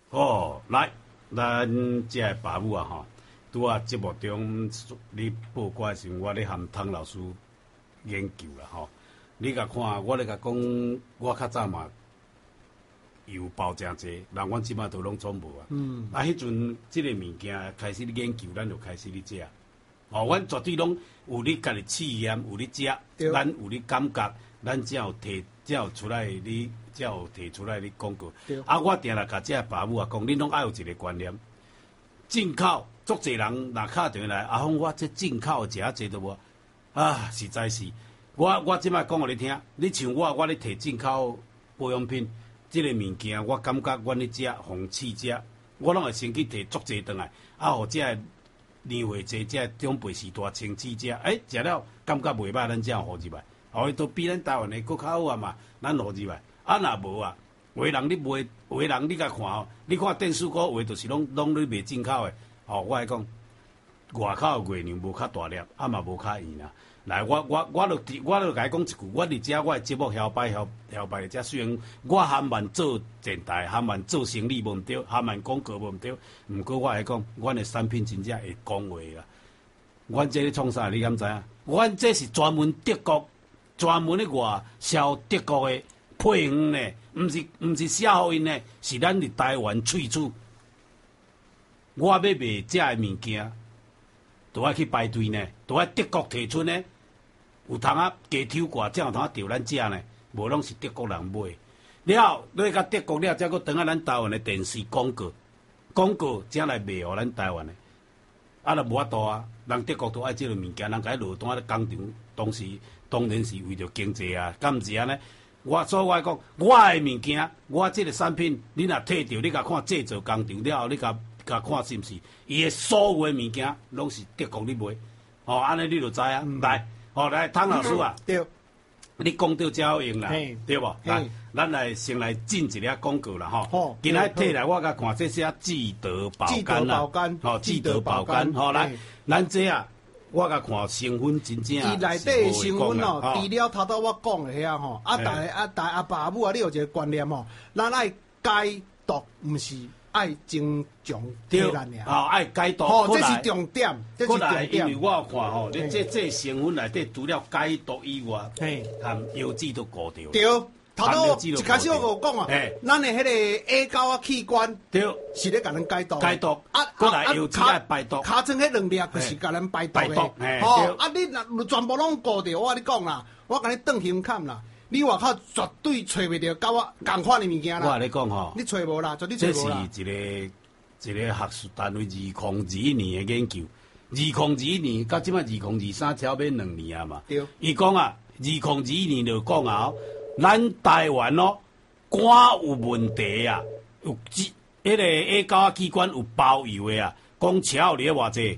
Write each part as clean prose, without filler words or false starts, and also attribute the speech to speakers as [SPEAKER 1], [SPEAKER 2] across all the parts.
[SPEAKER 1] 哦，来，咱这个爸母啊，吼，拄啊节目中你报告的时候，我咧和汤老师研究啦，吼。你甲看，我咧甲讲，我较早嘛油包真济，人阮即摆都拢总无啊。啊，迄阵即个物件开始咧研究，咱就开始咧食。哦，阮绝对拢有你家己试验，有你食，咱有你感觉，咱才有提，才有出来你。才有提出来你讲过，啊！我定来甲这爸母啊讲，恁拢爱有一个观念，进口足侪人若敲电话来，阿峰，我这进口食啊济都无啊，实在是，我即摆讲互你听，你像我咧摕进口保养品，即个物件，我感觉阮咧食红试食，我拢会先去摕足侪转来，啊，互这年岁济，这长辈时代清试食，食了感觉袂歹，咱才有互入来，后都比咱台湾的佫较好啊嘛，咱互入来。啊，若无啊，有的人你卖，有的人你甲看哦，你看电视股有的就是拢咧卖进口的，哦，我来讲，外口的月亮无较大粒，啊嘛无较圆啊。来，我就甲伊讲一句，我伫遮我的节目摇摆伫遮，虽然我含慢做电台，含慢做生意无毋对，含慢广告无毋对，毋过我来讲，阮的产品真正会讲话啦。阮这咧创啥？你敢知影？阮这是专门德国，专门咧外销德国的。配方呢，毋是写互因呢，是咱伫台湾萃取。我要卖这个物件，都爱去排队呢，都爱德国提出呢，有通啊加抽挂，才有通啊钓咱遮呢，无拢是德国人买。了，你甲德国了，才佫转啊咱台湾的电视广告才来卖互咱台湾的。啊，就无法度啊，人德国都爱即个物件，人甲伊落单咧工厂，当然是为着经济啊，敢毋是安尼？所以我讲，我的物件，我即个产品，你若摕着，你甲看制造工厂了后，你甲看是毋是？伊的所有的物件，拢是德国咧卖，哦，安尼你就知啊。来，来，汤老师啊，
[SPEAKER 2] 对，
[SPEAKER 1] 你讲到才好用啦，对无？来，咱来先来进一个广告啦，吼。今仔摕来我甲看，这些记得保肝啦，记得保肝，来，咱这啊。我甲看成分真正，
[SPEAKER 2] 伊内底成分哦，除了头头我讲的遐吼，大爸母啊，你有一个观念吼，咱爱解毒，毋是爱增强体力尔。
[SPEAKER 1] 爱解毒，
[SPEAKER 2] 这是重点，这是重点。
[SPEAKER 1] 因为我有看吼，你这成分内底除了解毒以外，含药剂都顾着。
[SPEAKER 2] 对。头头一开始我讲啊，咱的迄个 A 胶啊器官，
[SPEAKER 1] 对，
[SPEAKER 2] 是咧甲咱解毒。
[SPEAKER 1] 解毒过来药剂爱排毒。
[SPEAKER 2] 尻川迄两粒就是甲咱排毒的。吼，你若全部拢顾着，我跟你讲啦，我甲你断胸坎啦，你外口绝对找袂着甲我同款的物件啦。
[SPEAKER 1] 我跟你讲吼，
[SPEAKER 2] 你找无啦，绝对找无啦。
[SPEAKER 1] 这是一个学术单位2021年的研究，2021年到即摆2023才免2年啊嘛。
[SPEAKER 2] 对。
[SPEAKER 1] 伊讲啊，2021年就讲啊。咱台湾哦，肝有问题啊，有迄个 A 胶器官有包邮的啊，讲超咧偌济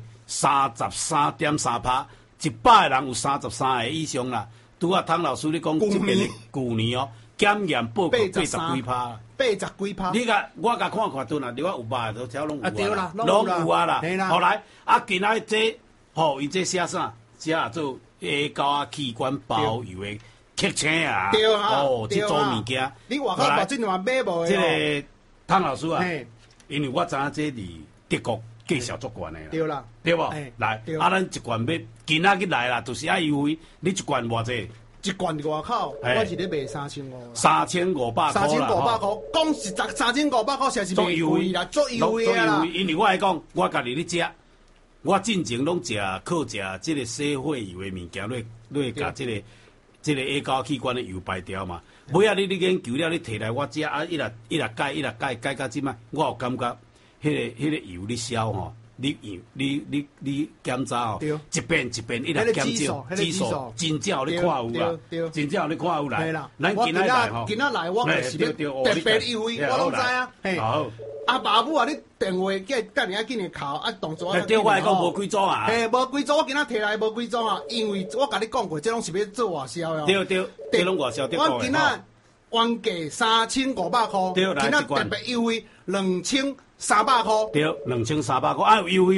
[SPEAKER 1] 33.3%，100个人有33个以上啦。拄啊，汤老师你讲即边旧年哦，检验报告80几%，80
[SPEAKER 2] 几%。
[SPEAKER 1] 你甲我甲看顿啊，你我有吧？都超拢有啊，
[SPEAKER 2] 对啦，
[SPEAKER 1] 拢有啊啦。后来啊，今仔这伊这写啥？写做 A 胶器官包邮的。客车啊，
[SPEAKER 2] 对啊，
[SPEAKER 1] 这组物件，
[SPEAKER 2] 你外口目睭嘛买无
[SPEAKER 1] 这个汤老师啊，因为我知影这伫德国介绍足悬的啦，
[SPEAKER 2] 对啦，
[SPEAKER 1] 对无？来，咱一罐要今仔日来啦，就是爱优惠，你一罐偌济？
[SPEAKER 2] 一罐外口，我是咧卖3500。
[SPEAKER 1] 3500块啦
[SPEAKER 2] ，3500块，讲实在3500块，实是卖优惠啦，足优惠啦。
[SPEAKER 1] 因为我来讲，我家己咧食，我进前拢靠食这个洗血油的物件，来甲这个 A 胶器官的油排掉嘛，尾仔你研究了，你摕来我食啊，一直解到即摆，我有感觉，迄个油你烧吼，你检查吼，一遍一遍一直检照，指数真正有你看有啦，真正有你看有啦。咱今仔来吼，
[SPEAKER 2] 今仔来我就是要特别优惠，我拢知啊。好，阿爸母啊，你电话叫你啊紧的敲啊动作啊。
[SPEAKER 1] 对我来讲无几组啊。
[SPEAKER 2] 无几组，我今仔摕来无几组啊，因为我甲你讲过，这拢是要做外销哦。
[SPEAKER 1] 对，这拢外销德国的。
[SPEAKER 2] 我今仔原价3500块，今仔特别优惠2300块。
[SPEAKER 1] 对，2300块，啊有优惠无？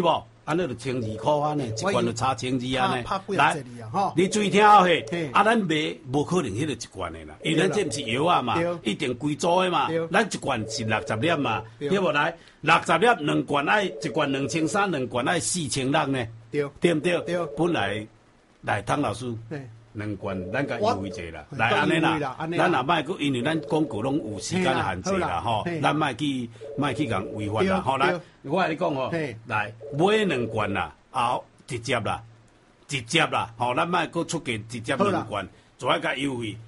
[SPEAKER 1] 安尼就1,200安尼，一罐就差1,200安尼。
[SPEAKER 2] 拍几啊节哩啊，吼！
[SPEAKER 1] 你注意听好嘿，咱卖无可能迄个一罐的啦，因为咱这毋是药啊嘛，一定规组的嘛，咱一罐是60粒嘛，对无来？60粒2罐爱一罐2,300，2罐爱4,600呢，对不对？对，本来汤老师。2罐，咱甲优惠者啦，来安尼啦，咱也莫去，因为咱广告拢有时间限制啦，吼，咱莫去共违反啦，吼，来，我甲你讲吼，来买2罐啦，后直接啦，吼，咱莫搁出价直接2罐，就爱甲优惠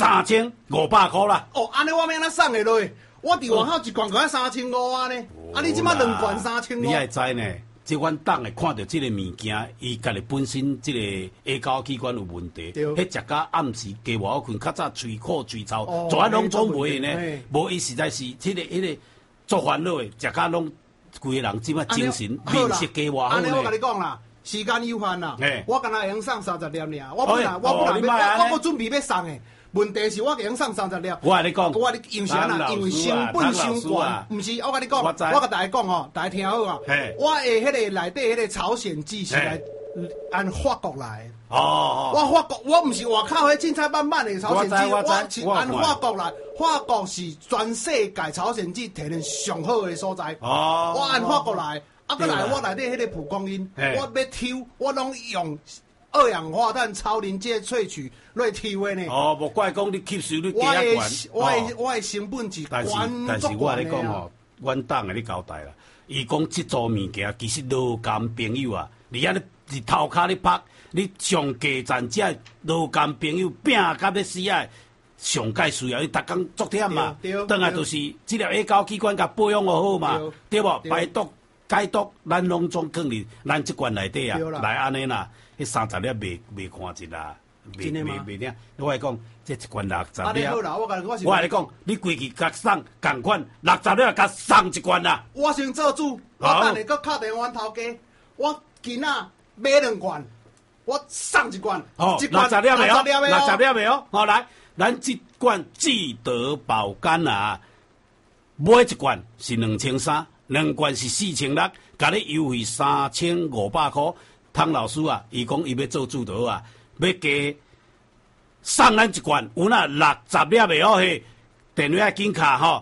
[SPEAKER 1] 3,500块啦。
[SPEAKER 2] 哦，安尼我免咱送下落，我伫外口一罐才3,500安尼，啊，你即摆2罐3,500，
[SPEAKER 1] 你爱知呢？即阮党会看到即个物件，伊家己本身即个下交器官有问题，迄食甲暗时加无好困，较早喙苦喙臭，全拢总袂呢。无伊实在是迄个做烦恼的，食甲拢规个人即摆精神面色加偌好呢。
[SPEAKER 2] 安尼我甲你讲啦，时间有限啦，我敢若会用送30粒尔，我本来我准备要送的。问题是我会用送30粒。
[SPEAKER 1] 我甲你讲，
[SPEAKER 2] 因啥啦？因为成本伤悬，毋是我甲你讲，我甲大家讲吼，大家听好啊。我的迄个内底迄个朝鲜蓟是来按法国来。哦。我法国，我毋是外口迄凊彩慢慢的朝鲜蓟，我是按法国来。法国是全世界朝鲜蓟提炼上好的所在。哦。我按法国来，啊，再来我内底迄个蒲公英，我要抽，我拢用。二氧化碳超临界萃取来抽的呢。哦，
[SPEAKER 1] 无怪讲你吸收率加悬。
[SPEAKER 2] 我的成本是
[SPEAKER 1] 但是我来讲吼，阮党的你交代啦，伊讲这组物件其实劳工朋友啊，你安尼是头壳咧拍，你上基层这劳工朋友拼甲要死啊，上界需要伊逐工作忝嘛，当然就是这条下交器官甲保养好嘛，对无？排毒、解毒，咱拢总放伫咱这罐内底啊，来安尼啦。迄30粒袂看一啦，袂听。我来讲，这一罐60粒。我来讲，你规矩甲送共款60粒，甲送一罐啦。
[SPEAKER 2] 我先做主，我等下搁敲电话头家，我今仔买2罐，我送一罐。
[SPEAKER 1] 哦，60粒袂哦，60粒袂哦。好来，咱这罐积德保肝啊，买一罐是2,300，2罐是4,600，甲你优惠3,500块。汤老师啊，伊讲伊要做主导啊，要加送咱一罐，有那60粒袂好嘿，电话紧卡吼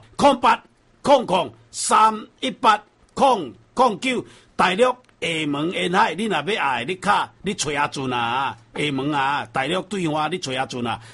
[SPEAKER 1] ，0800318009，大陆厦门沿海，你若要爱，你卡你找阿俊啊，厦门啊，大陆对话你找阿俊啊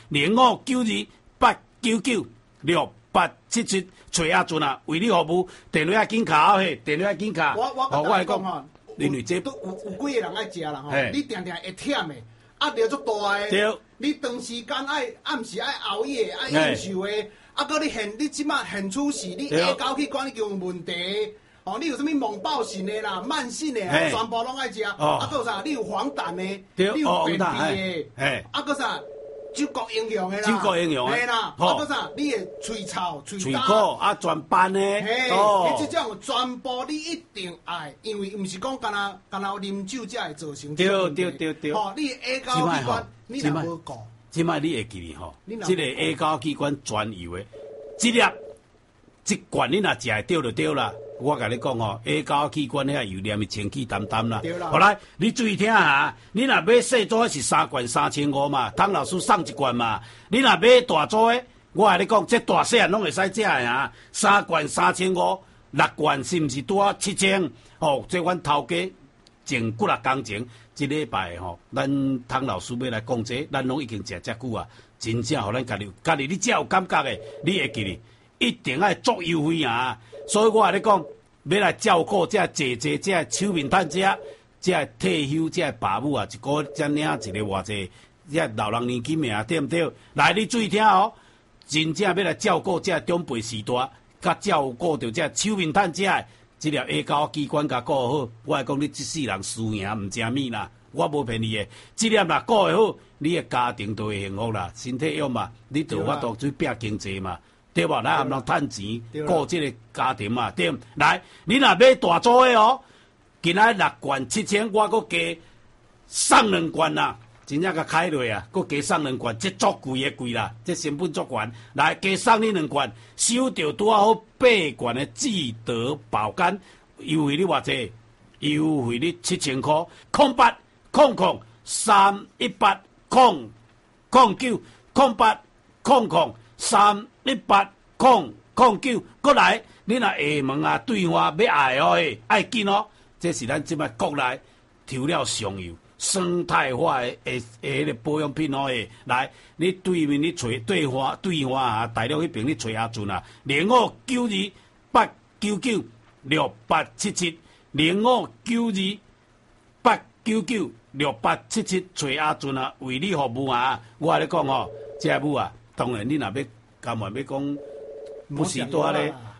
[SPEAKER 1] ，0592899687，找阿俊啊，为你服务，电话紧卡嘿，电话紧卡，
[SPEAKER 2] 我来讲吼。
[SPEAKER 1] 因为这
[SPEAKER 2] 有几个人爱食啦吼，你定定会忝的，压力足大的。你长时间暗时爱熬夜爱应酬的，啊，搁你即马现出事，你下交器官有问题，哦，你有啥物猛暴性的啦、慢性的，全部拢爱食。啊，搁有啥？你有黄疸的，你有便秘的，啊，搁啥？酒国应用的啦，嘿啦，啊，搁啥？你的喙臭、
[SPEAKER 1] 喙苦啊，全班的，
[SPEAKER 2] 你这种全部你一定爱，因为毋是讲干那啉酒才会造成。对，吼，你下交器官你若无顾，
[SPEAKER 1] 即摆你会记哩吼，即个下交器官专有的，一罐你若食会对就对啦。我甲你讲吼，下交器官遐油念是清气淡淡啦。好来，你注意听下，你若买细组是3罐3,500嘛，汤老师送一罐嘛。你若买大组的，我甲你讲，这大细汉拢会使食的啊。3罐3,500，6罐是毋是拄啊7,000？哦，这阮头家前几6工前，一礼拜吼，咱汤老师要来讲这，咱拢已经食遮久啊，真正互咱家己你才有感觉的，你会记哩，一定爱足优惠啊。所以我甲你讲，要来照顾这这手面摊这退休这爸母啊，一个才领一个偌济，这老人年金命对毋对？来，你注意听哦，真正要来照顾这长辈时代，甲照顾着这手面摊这条下交器官甲顾好，我来讲你这世人输赢毋食米啦，我无骗你的，这点若顾会好，你的家庭都会幸福啦，身体弱嘛，你就有法度去拼经济嘛。对吧？咱含人趁钱，顾这个家庭嘛，对。来，你若买大组的哦，今仔6罐7,000，我搁加送2罐啦，真正甲开落啊，搁加送2罐，这足贵的贵啦，这成本足悬。来，加送你2罐，收到拄好8罐的积德保肝，优惠你偌济优惠你7000块，080003180009，080003180009，过来，你若下问啊，对话要爱哦诶，爱紧哦，这是咱即摆国内抽了上游生态化诶迄个保养品哦诶，来，你对面你找对花啊，大陆迄边你找阿俊啊，0592-899-6877，0592-899-6877，找阿俊啊，为你服务啊，我咧讲吼，这母啊，当然你若要甘愿要讲不是多咧。